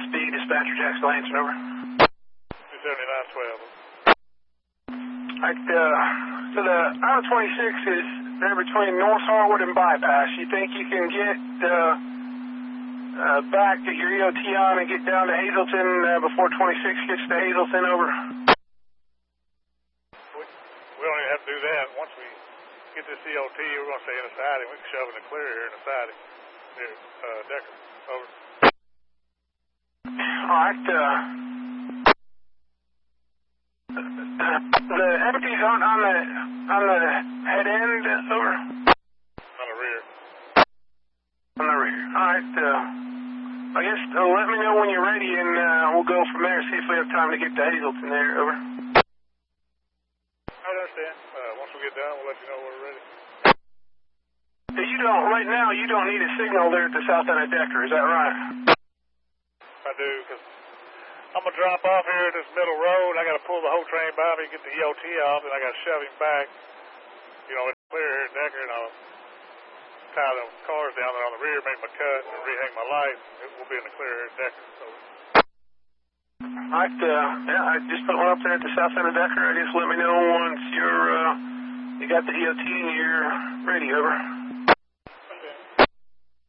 FB, dispatcher Jackson Lansing, over. 27912. Alright, so the I-26 is there between North Harwood and Bypass. You think you can get back at your EOT on and get down to Hazleton before 26 gets to Hazleton, over? We don't even have to do that. Once we get this EOT, we're going to stay in the siding. We can shove in the clear here in the siding. Here, Decker, over. Alright, the empties on the head end, over? On the rear. On the rear. Alright, I guess let me know when you're ready and we'll go from there, see if we have time to get to Hazleton there, over. I understand. Once we get done, we'll let you know when we're ready. You don't, right now, you don't need a signal there at the south end of Decker, is that right? I do, because I'm going to drop off here at this middle road. I got to pull the whole train by me, get the EOT off, and I got to shove him back, you know, it's clear here at Decker, and I'll tie the cars down there on the rear, make my cut, and rehang my light. It will be in the clear here at Decker. So. Alright, yeah, I just put one up there at the south end of Decker. I guess let me know once you got the EOT and you're ready, over.